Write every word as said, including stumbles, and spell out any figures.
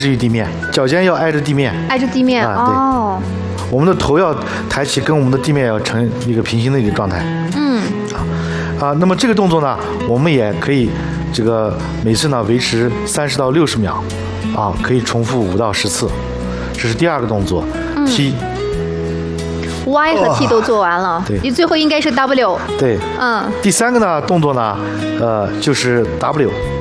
于地面，脚尖要挨着地面， 挨着地面、啊、哦。 我们的头要抬起，跟我们的地面要成一个平行的一个状态。 嗯。 啊啊，那么这个动作呢，我们也可以这个每次呢维持三十到六十秒，啊，可以重复五到十次。这是第二个动作、嗯、，T。 Y 和 T 都做完了， 哦、对， 你最后应该是 W。 对， 嗯。 第三个呢动作呢，呃，就是 W。